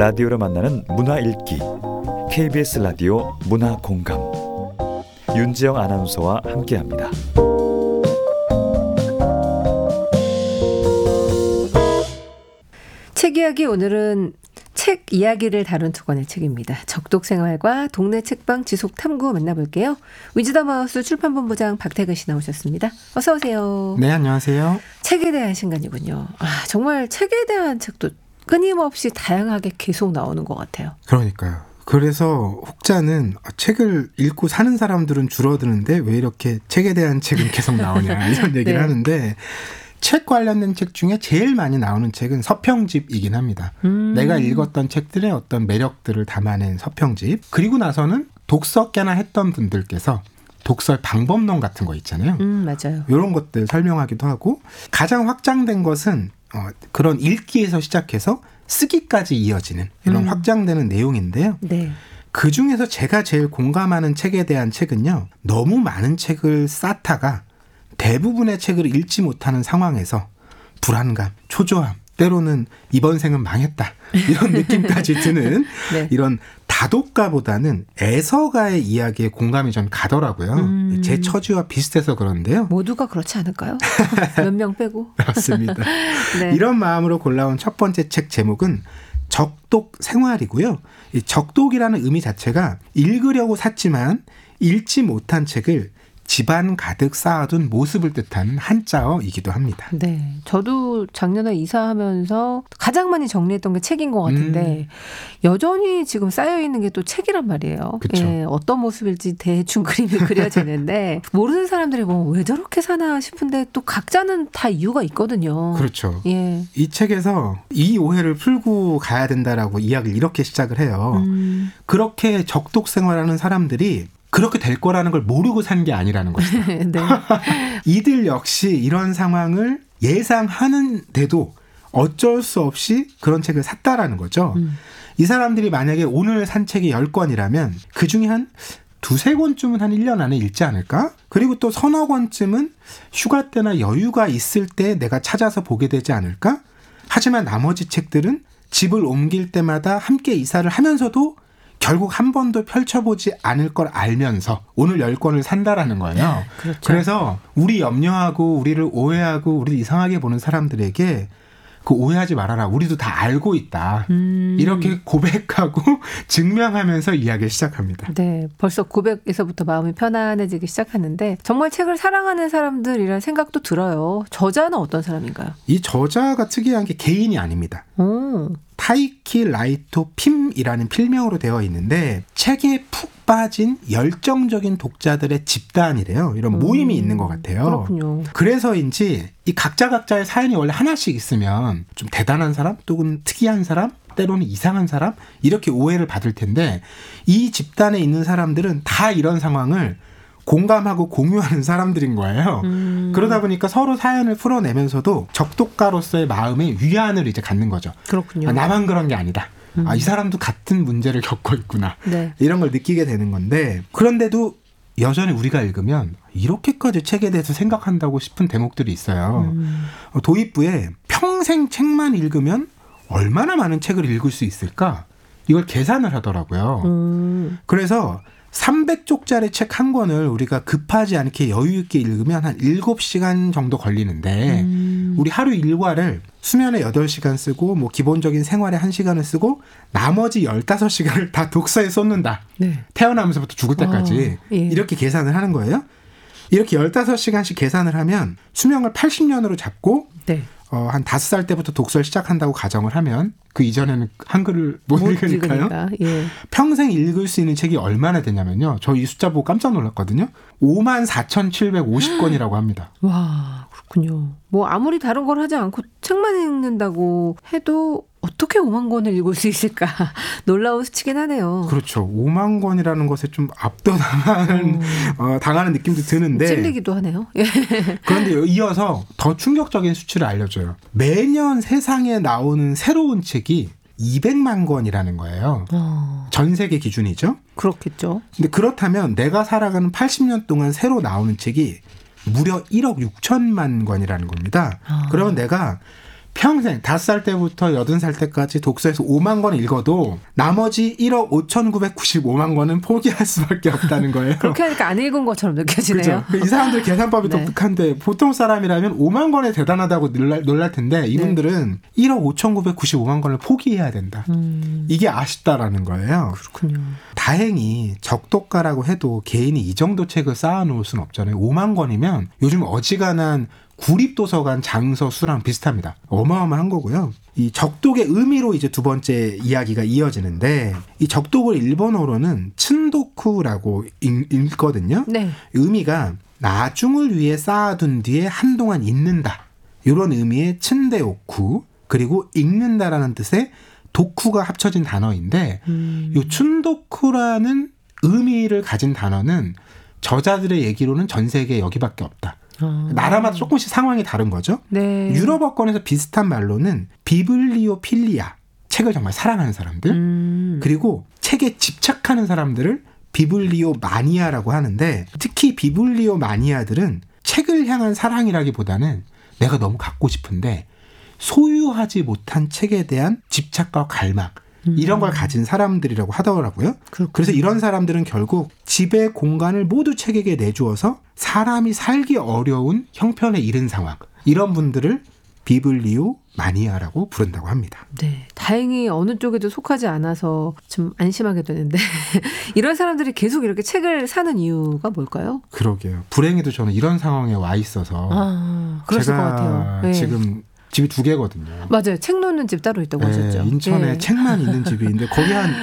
라디오로 만나는 문화 읽기 KBS 라디오 문화공감 윤지영 아나운서와 함께합니다. 책 이야기, 오늘은 책 이야기를 다룬 두 권의 책입니다. 적독생활과 동네 책방 지속탐구 만나볼게요. 위즈덤하우스 출판본부장 박태근 씨 나오셨습니다. 어서 오세요. 네, 안녕하세요. 책에 대한 시간이군요. 정말 책에 대한 책도 끊임없이 다양하게 계속 나오는 것 같아요. 그러니까요. 그래서 혹자는 책을 읽고 사는 사람들은 줄어드는데 왜 이렇게 책에 대한 책은 계속 나오냐 이런 얘기를 네. 하는데, 책 관련된 책 중에 제일 많이 나오는 책은 서평집이긴 합니다. 내가 읽었던 책들의 어떤 매력들을 담아낸 서평집. 그리고 나서는 독서께나 했던 분들께서 독서의 방법론 같은 거 있잖아요. 맞아요. 이런 것들 설명하기도 하고, 가장 확장된 것은 그런 읽기에서 시작해서 쓰기까지 이어지는 이런 확장되는 내용인데요. 네. 그중에서 제가 제일 공감하는 책에 대한 책은요, 너무 많은 책을 쌓다가 대부분의 책을 읽지 못하는 상황에서 불안감, 초조함, 때로는 이번 생은 망했다 이런 느낌까지 드는 네. 이런 다독가보다는 애서가의 이야기에 공감이 좀 가더라고요. 제 처지와 비슷해서 그런데요. 모두가 그렇지 않을까요? 몇 명 빼고. 맞습니다. 네. 이런 마음으로 골라온 첫 번째 책 제목은 적독 생활이고요. 이 적독이라는 의미 자체가 읽으려고 샀지만 읽지 못한 책을 집안 가득 쌓아둔 모습을 뜻하는 한자어이기도 합니다. 네, 저도 작년에 이사하면서 가장 많이 정리했던 게 책인 것 같은데 여전히 지금 쌓여있는 게 또 책이란 말이에요. 그쵸. 예, 어떤 모습일지 대충 그림이 그려지는데 모르는 사람들이 뭐 왜 저렇게 사나 싶은데 또 각자는 다 이유가 있거든요. 그렇죠. 예. 이 책에서 이 오해를 풀고 가야 된다라고 이야기를 이렇게 시작을 해요. 그렇게 적독 생활하는 사람들이 그렇게 될 거라는 걸 모르고 산 게 아니라는 것이다. 네. 이들 역시 이런 상황을 예상하는데도 어쩔 수 없이 그런 책을 샀다라는 거죠. 이 사람들이 만약에 오늘 산 책이 10권이라면 그중에 한 두세 권쯤은 한 1년 안에 읽지 않을까? 그리고 또 서너 권쯤은 휴가 때나 여유가 있을 때 내가 찾아서 보게 되지 않을까? 하지만 나머지 책들은 집을 옮길 때마다 함께 이사를 하면서도 결국 한 번도 펼쳐보지 않을 걸 알면서 오늘 10권을 산다라는 거예요. 그렇죠. 그래서 우리 염려하고 우리를 오해하고 우리를 이상하게 보는 사람들에게 그 오해하지 말아라. 우리도 다 알고 있다. 이렇게 고백하고 증명하면서 이야기를 시작합니다. 네, 벌써 고백에서부터 마음이 편안해지기 시작하는데 정말 책을 사랑하는 사람들이라는 생각도 들어요. 저자는 어떤 사람인가요? 이 저자가 특이한 게 개인이 아닙니다. 타이키 라이토 핌이라는 필명으로 되어 있는데 책에 푹 빠진 열정적인 독자들의 집단이래요. 이런 모임이 있는 것 같아요. 그렇군요. 그래서인지 이 각자의 사연이 원래 하나씩 있으면 좀 대단한 사람 또는 특이한 사람 때로는 이상한 사람 이렇게 오해를 받을 텐데 이 집단에 있는 사람들은 다 이런 상황을 공감하고 공유하는 사람들인 거예요. 그러다 보니까 서로 사연을 풀어내면서도 적독가로서의 마음의 위안을 이제 갖는 거죠. 그렇군요. 나만 그런 게 아니다. 이 사람도 같은 문제를 겪고 있구나. 네. 이런 걸 느끼게 되는 건데, 그런데도 여전히 우리가 읽으면 이렇게까지 책에 대해서 생각한다고 싶은 대목들이 있어요. 도입부에 평생 책만 읽으면 얼마나 많은 책을 읽을 수 있을까? 이걸 계산을 하더라고요. 그래서 300쪽짜리 책 한 권을 우리가 급하지 않게 여유 있게 읽으면 한 7시간 정도 걸리는데 우리 하루 일과를 수면에 8시간 쓰고 뭐 기본적인 생활에 1시간을 쓰고 나머지 15시간을 다 독서에 쏟는다. 네. 태어나면서부터 죽을 때까지 예. 이렇게 계산을 하는 거예요. 이렇게 15시간씩 계산을 하면 수명을 80년으로 잡고 네. 한 5살 때부터 독서를 시작한다고 가정을 하면 그 이전에는 한글을 못 읽으니까요. 예. 평생 읽을 수 있는 책이 얼마나 되냐면요. 저 이 숫자 보고 깜짝 놀랐거든요. 54,750권이라고 합니다. 와, 그렇군요. 뭐 아무리 다른 걸 하지 않고 책만 읽는다고 해도 어떻게 5만 권을 읽을 수 있을까 놀라운 수치긴 하네요. 그렇죠. 5만 권이라는 것에 좀 압도당하는 당하는 느낌도 드는데 찔리기도 하네요. 예. 그런데 이어서 더 충격적인 수치를 알려줘요. 매년 세상에 나오는 새로운 책이 200만 권이라는 거예요. 전 세계 기준이죠. 그렇겠죠. 근데 그렇다면 내가 살아가는 80년 동안 새로 나오는 책이 무려 1억 6천만 권이라는 겁니다. 그러면 내가 평생 5살 때부터 80살 때까지 독서에서 5만 권을 읽어도 나머지 1억 5,995만 권은 포기할 수밖에 없다는 거예요. 그렇게 하니까 안 읽은 것처럼 느껴지네요. 그렇죠. 이 사람들 계산법이 네. 독특한데 보통 사람이라면 5만 권에 대단하다고 놀랄 텐데 이분들은 1억 5,995만 권을 포기해야 된다. 이게 아쉽다라는 거예요. 그렇군요. 다행히 적독가라고 해도 개인이 이 정도 책을 쌓아놓을 수는 없잖아요. 5만 권이면 요즘 어지간한 구립도서관 장서 수랑 비슷합니다. 어마어마한 거고요. 이 적독의 의미로 이제 두 번째 이야기가 이어지는데 이 적독을 일본어로는 춘도쿠라고 읽거든요. 네. 의미가 나중을 위해 쌓아둔 뒤에 한동안 읽는다. 이런 의미의 춘대오쿠 그리고 읽는다라는 뜻의 도쿠가 합쳐진 단어인데 이 춘도쿠라는 의미를 가진 단어는 저자들의 얘기로는 전 세계에 여기밖에 없다. 나라마다 조금씩 상황이 다른 거죠. 네. 유럽어권에서 비슷한 말로는 비블리오필리아, 책을 정말 사랑하는 사람들, 그리고 책에 집착하는 사람들을 비블리오마니아라고 하는데 특히 비블리오마니아들은 책을 향한 사랑이라기보다는 내가 너무 갖고 싶은데 소유하지 못한 책에 대한 집착과 갈망 이런 걸 가진 사람들이라고 하더라고요. 그래서 이런 사람들은 결국 집의 공간을 모두 책에게 내주어서 사람이 살기 어려운 형편에 이른 상황 이런 분들을 비블리오 마니아라고 부른다고 합니다. 네, 다행히 어느 쪽에도 속하지 않아서 좀 안심하게 되는데 이런 사람들이 계속 이렇게 책을 사는 이유가 뭘까요? 그러게요. 불행히도 저는 이런 상황에 와 있어서 그랬을 것 같아요. 네. 지금 집이 2개거든요. 맞아요. 책 놓는 집 따로 있다고 하셨죠. 인천에 네. 책만 있는 집이 있는데 거기 한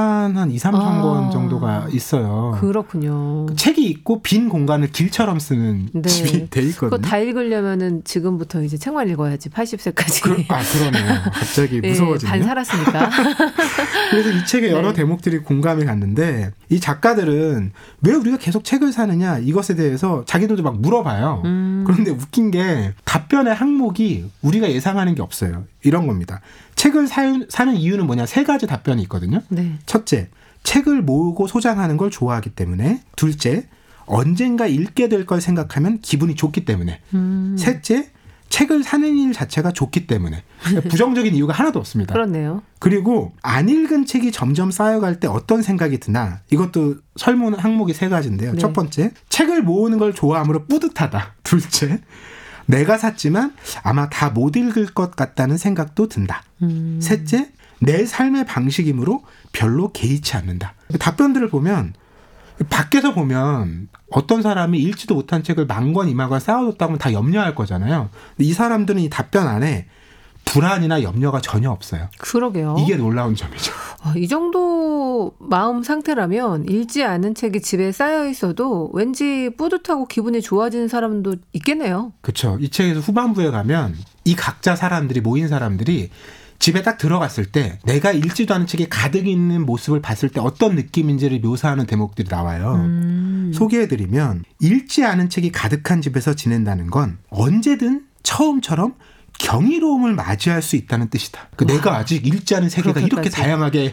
3천 권 정도가 있어요. 그렇군요. 책이 있고 빈 공간을 길처럼 쓰는 네. 집이 돼 있거든요. 그거 다 읽으려면은 지금부터 이제 책만 읽어야지 80세까지. 그러네요. 갑자기 무서워지네요. 반 살았으니까. 그래서 이 책의 여러 네. 대목들이 공감이 갔는데 이 작가들은 왜 우리가 계속 책을 사느냐 이것에 대해서 자기들도 막 물어봐요. 그런데 웃긴 게 답변의 항목이 우리가 예상하는 게 없어요. 이런 겁니다. 책을 사는 이유는 뭐냐? 3가지 답변이 있거든요. 네. 첫째, 책을 모으고 소장하는 걸 좋아하기 때문에. 둘째, 언젠가 읽게 될 걸 생각하면 기분이 좋기 때문에. 셋째, 책을 사는 일 자체가 좋기 때문에. 부정적인 이유가 하나도 없습니다. 그렇네요. 그리고 안 읽은 책이 점점 쌓여갈 때 어떤 생각이 드나 이것도 설문 항목이 3가지인데요. 네. 첫 번째, 책을 모으는 걸 좋아함으로 뿌듯하다. 둘째, 내가 샀지만 아마 다 못 읽을 것 같다는 생각도 든다. 셋째, 내 삶의 방식이므로 별로 개의치 않는다. 답변들을 보면 밖에서 보면 어떤 사람이 읽지도 못한 책을 10,000권 20,000권 쌓아뒀다고 하면 다 염려할 거잖아요. 근데 이 사람들은 이 답변 안에 불안이나 염려가 전혀 없어요. 그러게요. 이게 놀라운 점이죠. 이 정도 마음 상태라면 읽지 않은 책이 집에 쌓여 있어도 왠지 뿌듯하고 기분이 좋아지는 사람도 있겠네요. 그렇죠. 이 책에서 후반부에 가면 이 각자 사람들이 모인 사람들이 집에 딱 들어갔을 때 내가 읽지도 않은 책이 가득 있는 모습을 봤을 때 어떤 느낌인지를 묘사하는 대목들이 나와요. 소개해드리면 읽지 않은 책이 가득한 집에서 지낸다는 건 언제든 처음처럼 경이로움을 맞이할 수 있다는 뜻이다. 내가 아직 읽지 않은 세계가 이렇게 다양하게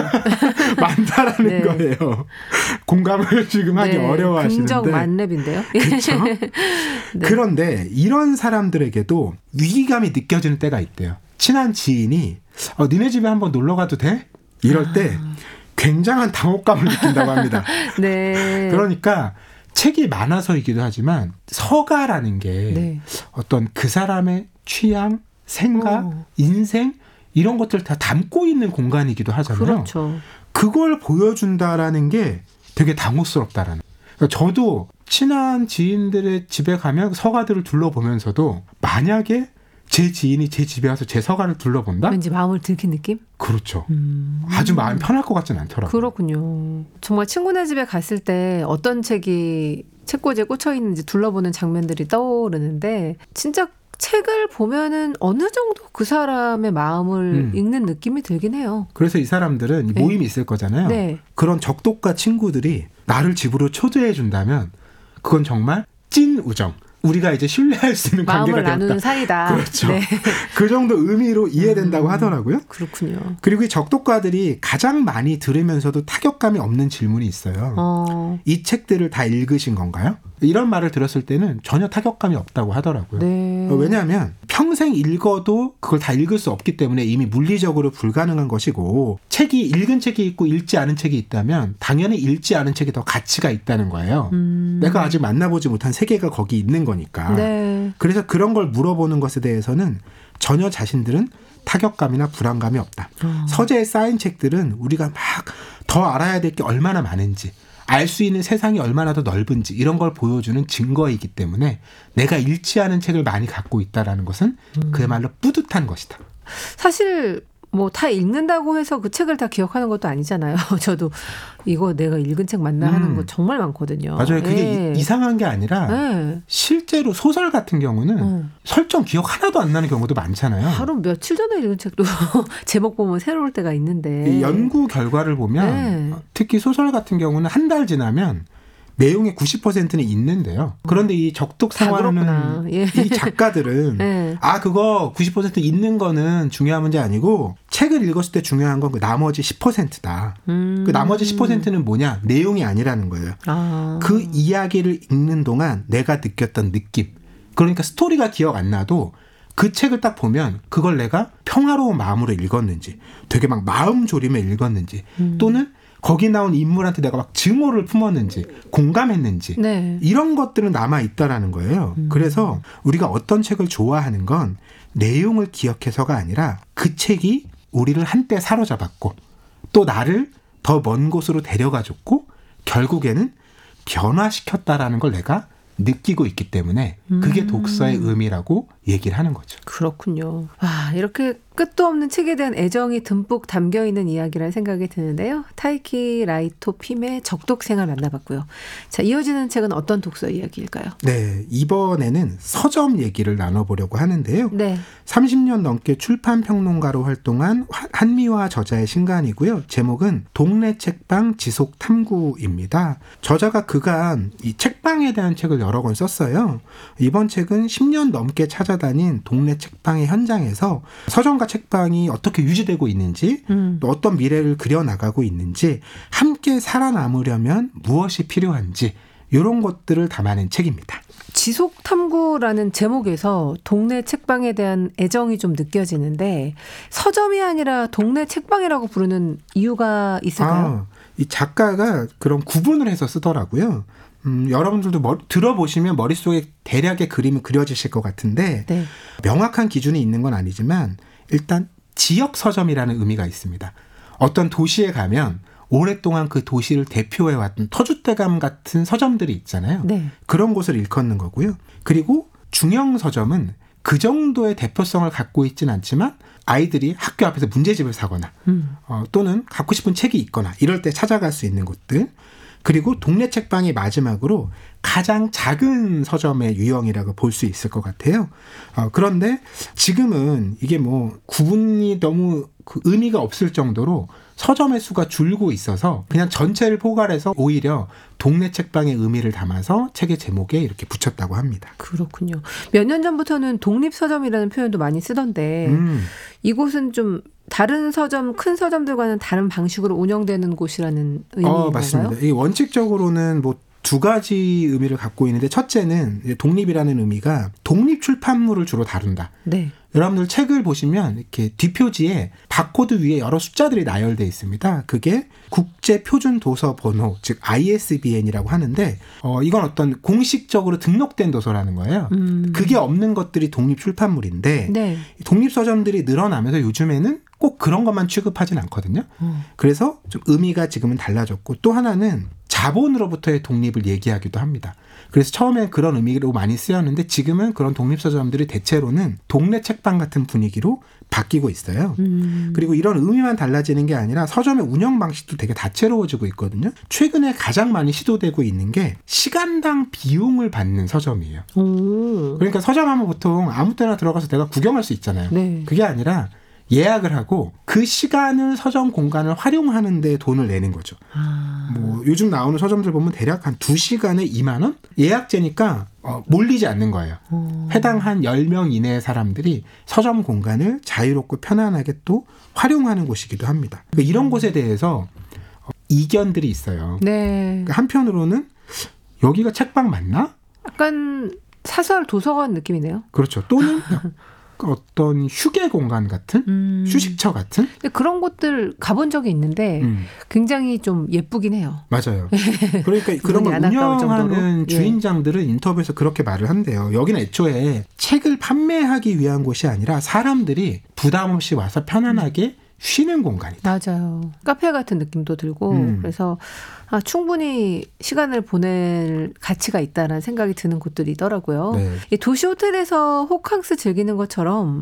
많다라는 네. 거예요. 공감을 지금 하기 어려워하시는데. 긍정 만렙인데요. 그렇죠. 그런데 이런 사람들에게도 위기감이 느껴지는 때가 있대요. 친한 지인이 니네 집에 한번 놀러 가도 돼? 이럴 때 굉장한 당혹감을 느낀다고 합니다. 네. 그러니까 책이 많아서이기도 하지만 서가라는 게 어떤 그 사람의 취향, 생각, 인생 이런 것들을 다 담고 있는 공간이기도 하잖아요. 그렇죠. 그걸 보여준다라는 게 되게 당혹스럽다라는. 그러니까 저도 친한 지인들의 집에 가면 서가들을 둘러보면서도 만약에 제 지인이 제 집에 와서 제 서가를 둘러본다? 왠지 마음을 들킨 느낌? 그렇죠. 아주 마음이 편할 것 같지는 않더라고요. 그렇군요. 정말 친구네 집에 갔을 때 어떤 책이 책꽂이에 꽂혀 있는지 둘러보는 장면들이 떠오르는데 진짜 책을 보면은 어느 정도 그 사람의 마음을 읽는 느낌이 들긴 해요. 그래서 이 사람들은 이 모임이 있을 거잖아요. 네. 그런 적독가 친구들이 나를 집으로 초대해 준다면 그건 정말 찐 우정. 우리가 이제 신뢰할 수 있는 관계가 마음을 되었다. 나누는 사이다. 그렇죠. 네. 그 정도 의미로 이해된다고 하더라고요. 그렇군요. 그리고 이 적독가들이 가장 많이 들으면서도 타격감이 없는 질문이 있어요. 이 책들을 다 읽으신 건가요? 이런 말을 들었을 때는 전혀 타격감이 없다고 하더라고요. 네. 왜냐하면 평생 읽어도 그걸 다 읽을 수 없기 때문에 이미 물리적으로 불가능한 것이고 읽은 책이 있고 읽지 않은 책이 있다면 당연히 읽지 않은 책이 더 가치가 있다는 거예요. 내가 아직 만나보지 못한 세계가 거기 있는 거니까. 네. 그래서 그런 걸 물어보는 것에 대해서는 전혀 자신들은 타격감이나 불안감이 없다. 서재에 쌓인 책들은 우리가 막 더 알아야 될 게 얼마나 많은지 알 수 있는 세상이 얼마나 더 넓은지 이런 걸 보여주는 증거이기 때문에 내가 읽지 않은 책을 많이 갖고 있다라는 것은 그야말로 뿌듯한 것이다. 사실 뭐 다 읽는다고 해서 그 책을 다 기억하는 것도 아니잖아요. 저도 이거 내가 읽은 책 맞나 하는 거 정말 많거든요. 맞아요. 그게 예. 이상한 게 아니라 예. 실제로 소설 같은 경우는 설정 기억 하나도 안 나는 경우도 많잖아요. 하루 며칠 전에 읽은 책도 제목 보면 새로울 때가 있는데. 이 연구 결과를 보면 특히 소설 같은 경우는 한 달 지나면 내용의 90%는 있는데요. 그런데 이 적독 생활하는 예. 이 작가들은 예. 그거 90% 있는 거는 중요한 문제 아니고 책을 읽었을 때 중요한 건 그 나머지 10%다. 그 나머지 10%는 뭐냐? 내용이 아니라는 거예요. 그 이야기를 읽는 동안 내가 느꼈던 느낌. 그러니까 스토리가 기억 안 나도 그 책을 딱 보면 그걸 내가 평화로운 마음으로 읽었는지 되게 막 마음 졸이며 읽었는지 또는 거기 나온 인물한테 내가 막 증오를 품었는지 공감했는지 네. 이런 것들은 남아있다라는 거예요. 그래서 우리가 어떤 책을 좋아하는 건 내용을 기억해서가 아니라 그 책이 우리를 한때 사로잡았고 또 나를 더 먼 곳으로 데려가줬고 결국에는 변화시켰다라는 걸 내가 느끼고 있기 때문에 그게 독서의 의미라고 얘기를 하는 거죠. 그렇군요. 와, 이렇게 끝도 없는 책에 대한 애정이 듬뿍 담겨있는 이야기라는 생각이 드는데요. 타이키 라이토 핌의 적독 생활 만나봤고요. 자, 이어지는 책은 어떤 독서 이야기일까요? 네, 이번에는 서점 얘기를 나눠보려고 하는데요. 네. 30년 넘게 출판평론가로 활동한 한미화 저자의 신간이고요. 제목은 동네 책방 지속 탐구입니다. 저자가 그간 이 책방에 대한 책을 여러 권 썼어요. 이번 책은 10년 넘게 찾아다닌 동네 책방의 현장에서 서점과 책방이 어떻게 유지되고 있는지 또 어떤 미래를 그려나가고 있는지 함께 살아남으려면 무엇이 필요한지 이런 것들을 담아낸 책입니다. 지속 탐구라는 제목에서 동네 책방에 대한 애정이 좀 느껴지는데 서점이 아니라 동네 책방이라고 부르는 이유가 있을까요? 이 작가가 그런 구분을 해서 쓰더라고요. 여러분들도 들어보시면 머릿속에 대략의 그림이 그려지실 것 같은데 네. 명확한 기준이 있는 건 아니지만 일단 지역 서점이라는 의미가 있습니다. 어떤 도시에 가면 오랫동안 그 도시를 대표해왔던 터줏대감 같은 서점들이 있잖아요. 네. 그런 곳을 일컫는 거고요. 그리고 중형 서점은 그 정도의 대표성을 갖고 있진 않지만 아이들이 학교 앞에서 문제집을 사거나 또는 갖고 싶은 책이 있거나 이럴 때 찾아갈 수 있는 곳들. 그리고 동네 책방이 마지막으로 가장 작은 서점의 유형이라고 볼 수 있을 것 같아요. 그런데 지금은 이게 뭐 구분이 너무 그 의미가 없을 정도로 서점의 수가 줄고 있어서 그냥 전체를 포괄해서 오히려 동네 책방의 의미를 담아서 책의 제목에 이렇게 붙였다고 합니다. 그렇군요. 몇 년 전부터는 독립서점이라는 표현도 많이 쓰던데 이곳은 좀 다른 서점, 큰 서점들과는 다른 방식으로 운영되는 곳이라는 의미인가요? 맞습니다. 이 원칙적으로는 뭐 두 가지 의미를 갖고 있는데 첫째는 독립이라는 의미가 독립 출판물을 주로 다룬다. 네. 여러분들 책을 보시면 이렇게 뒷표지에 바코드 위에 여러 숫자들이 나열되어 있습니다. 그게 국제표준도서번호, 즉 ISBN이라고 하는데 이건 어떤 공식적으로 등록된 도서라는 거예요. 그게 없는 것들이 독립출판물인데 네. 독립서점들이 늘어나면서 요즘에는 꼭 그런 것만 취급하진 않거든요. 그래서 좀 의미가 지금은 달라졌고 또 하나는 자본으로부터의 독립을 얘기하기도 합니다. 그래서 처음에 그런 의미로 많이 쓰였는데 지금은 그런 독립서점들이 대체로는 동네 책방 같은 분위기로 바뀌고 있어요. 그리고 이런 의미만 달라지는 게 아니라 서점의 운영 방식도 되게 다채로워지고 있거든요. 최근에 가장 많이 시도되고 있는 게 시간당 비용을 받는 서점이에요. 그러니까 서점 하면 보통 아무 때나 들어가서 내가 구경할 수 있잖아요. 네. 그게 아니라 예약을 하고 그 시간을 서점 공간을 활용하는 데 돈을 내는 거죠. 뭐 요즘 나오는 서점들 보면 대략 한 2시간에 2만 원? 예약제니까 몰리지 않는 거예요. 해당 한 10명 이내의 사람들이 서점 공간을 자유롭고 편안하게 또 활용하는 곳이기도 합니다. 이런 곳에 대해서 이견들이 있어요. 네. 한편으로는 여기가 책방 맞나? 약간 사설 도서관 느낌이네요. 그렇죠. 또는 어떤 휴게 공간 같은? 휴식처 같은? 근데 그런 곳들 가본 적이 있는데 굉장히 좀 예쁘긴 해요. 맞아요. 그러니까 그런 걸 운영하는 주인장들은 인터뷰에서 그렇게 말을 한대요. 여기는 애초에 책을 판매하기 위한 곳이 아니라 사람들이 부담 없이 와서 편안하게 쉬는 공간이다. 맞아요. 카페 같은 느낌도 들고 그래서 충분히 시간을 보낼 가치가 있다는 생각이 드는 곳들이더라고요. 네. 이 도시 호텔에서 호캉스 즐기는 것처럼